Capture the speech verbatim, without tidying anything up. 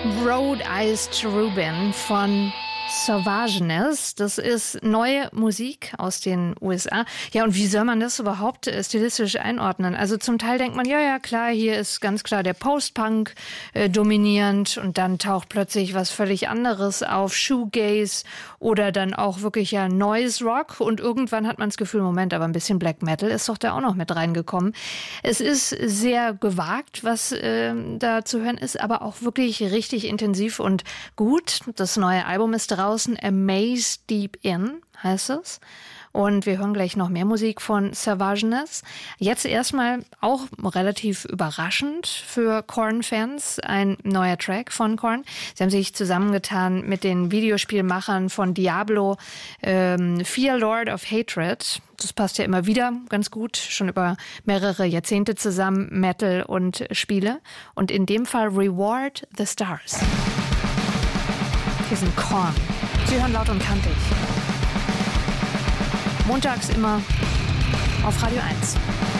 Road-Eyes Cherubim von Savageness. Das ist neue Musik aus den U S A. Ja, und wie soll man das überhaupt äh, stilistisch einordnen? Also zum Teil denkt man, ja, ja, klar, hier ist ganz klar der Post-Punk äh, dominierend und dann taucht plötzlich was völlig anderes auf, Shoegaze oder dann auch wirklich ja Noise Rock und irgendwann hat man das Gefühl, Moment, aber ein bisschen Black Metal ist doch da auch noch mit reingekommen. Es ist sehr gewagt, was äh, da zu hören ist, aber auch wirklich richtig intensiv und gut. Das neue Album ist draußen, Amaze Deep In heißt es. Und wir hören gleich noch mehr Musik von Savageness. Jetzt erstmal auch relativ überraschend für Korn-Fans ein neuer Track von Korn. Sie haben sich zusammengetan mit den Videospielmachern von Diablo, ähm, Fear Lord of Hatred. Das passt ja immer wieder ganz gut, schon über mehrere Jahrzehnte zusammen, Metal und Spiele. Und in dem Fall Reward the Stars. Hier sind Korn. Sie hören laut und kantig. Montags immer auf Radio eins.